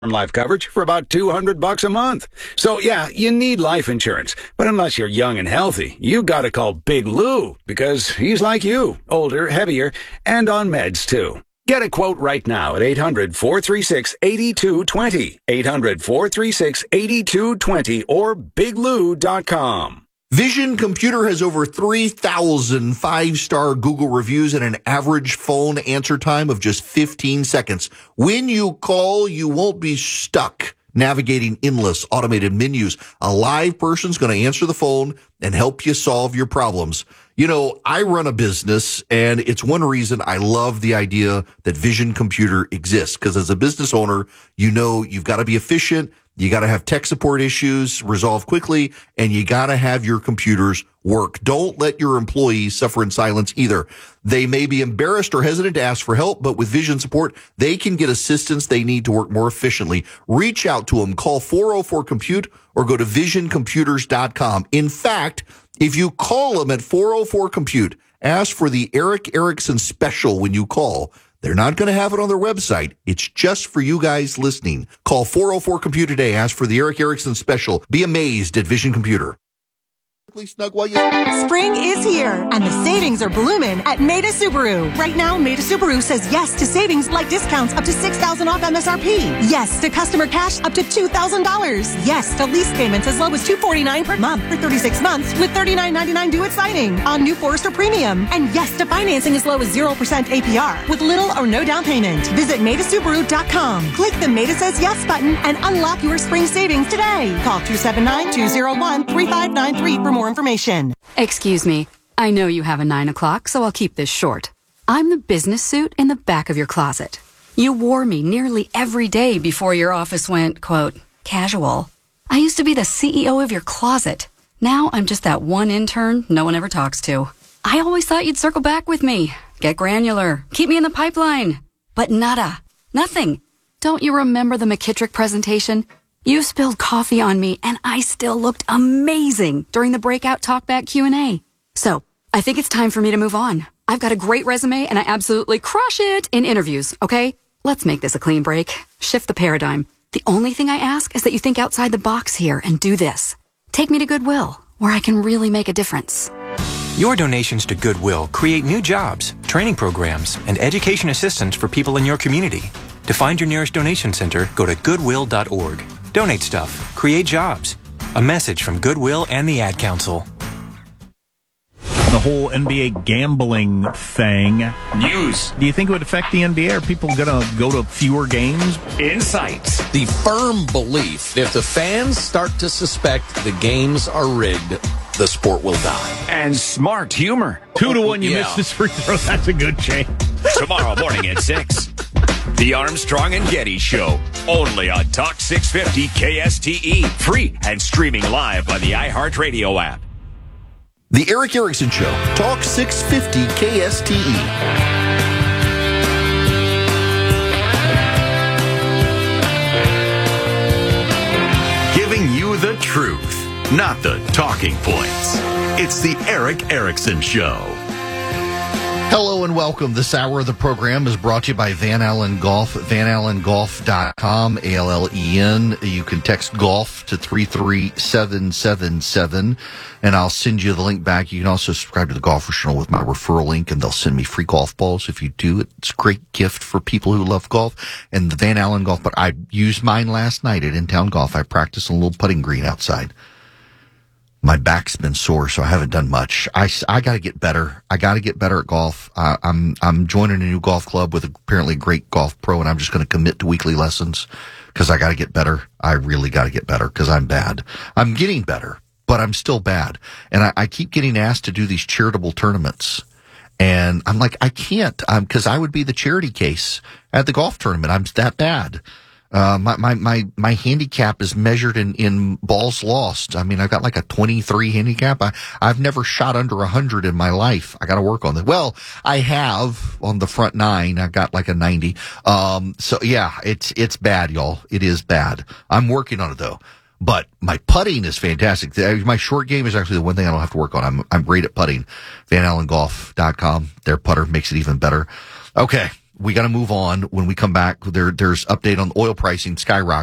life coverage for about $200 a month. So yeah, you need life insurance. But unless you're young and healthy, you gotta call Big Lou, because he's like you, older, heavier, and on meds too. Get a quote right now at 800-436-8220, 800-436-8220, or biglou.com. Vision Computer has over 3,000 five-star Google reviews and an average phone answer time of just 15 seconds. When you call, you won't be stuck navigating endless automated menus. A live person's going to answer the phone and help you solve your problems. You know, I run a business, and it's one reason I love the idea that Vision Computer exists, because as a business owner, you know you've got to be efficient. You got to have tech support issues resolved quickly, and you got to have your computers work. Don't let your employees suffer in silence either. They may be embarrassed or hesitant to ask for help, but with Vision support, they can get assistance they need to work more efficiently. Reach out to them. Call 404-COMPUTE or go to visioncomputers.com. In fact, if you call them at 404-COMPUTE, ask for the Eric Erickson special when you call. They're not going to have it on their website. It's just for you guys listening. Call 404-COMPUTE today. Ask for the Eric Erickson special. Be amazed at Vision Computer. Spring is here, and the savings are blooming at Maida Subaru. Right now, Maida Subaru says yes to savings like discounts up to $6,000 off MSRP. Yes to customer cash up to $2,000. Yes to lease payments as low as $249 per month for 36 months with $39.99 due at signing on new Forester Premium. And yes to financing as low as 0% APR with little or no down payment. Visit MaidaSubaru.com. Click the Maida Says Yes button and unlock your spring savings today. Call 279-201-3593 for more information. Excuse me. I know you have a 9 o'clock, so I'll keep this short. I'm the business suit in the back of your closet. You wore me nearly every day before your office went, quote, casual. I used to be the CEO of your closet. Now I'm just that one intern no one ever talks to. I always thought you'd circle back with me, get granular, keep me in the pipeline. But nada. Nothing. Don't you remember the McKittrick presentation? You spilled coffee on me, and I still looked amazing during the breakout talkback Q&A. So, I think it's time for me to move on. I've got a great resume, and I absolutely crush it in interviews, okay? Let's make this a clean break. Shift the paradigm. The only thing I ask is that you think outside the box here and do this. Take me to Goodwill, where I can really make a difference. Your donations to Goodwill create new jobs, training programs, and education assistance for people in your community. To find your nearest donation center, go to goodwill.org. Donate stuff. Create jobs. A message from Goodwill and the Ad Council. The whole NBA gambling thing. News. Do you think it would affect the NBA? Are people going to go to fewer games? Insights. The firm belief, if the fans start to suspect the games are rigged, the sport will die. And smart humor. 2-1, you missed this free throw. That's a good change. Tomorrow morning at 6. The Armstrong and Getty Show, only on Talk 650 KSTE, free and streaming live on the iHeartRadio app. The Eric Erickson Show, Talk 650 KSTE. Giving you the truth, not the talking points. It's the Eric Erickson Show. Hello and welcome. This hour of the program is brought to you by Van Allen Golf, vanallengolf.com, ALLEN. You can text golf to 33777, and I'll send you the link back. You can also subscribe to the Golfer Channel with my referral link, and they'll send me free golf balls if you do. It's a great gift for people who love golf. And the Van Allen Golf, but I used mine last night at In-Town Golf. I practiced on a little putting green outside. My back's been sore, so I haven't done much. I got to get better. I got to get better at golf. I'm joining a new golf club with apparently a great golf pro, and I'm just going to commit to weekly lessons because I got to get better. I really got to get better because I'm bad. I'm getting better, but I'm still bad. And I keep getting asked to do these charitable tournaments. And I'm like, I can't, because I would be the charity case at the golf tournament. I'm that bad. My handicap is measured in balls lost. I mean, I've got like a 23 handicap. I've never shot under 100 in my life. I got to work on that. Well, I have on the front 9. I got like a 90. So yeah, it's bad, y'all. It is bad. I'm working on it though. But my putting is fantastic. My short game is actually the one thing I don't have to work on. I'm great at putting. VanAllenGolf.com. Their putter makes it even better. Okay. we got to move on. When we come back, there's update on oil pricing skyrocketing.